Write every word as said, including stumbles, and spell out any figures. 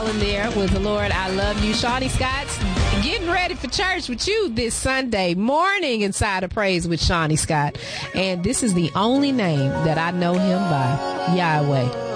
in there with the Lord, I Love You. Shawnee Scott's getting ready for church with you this Sunday morning inside of Praise with Shawnee Scott. And this is the only name that I know him by, Yahweh.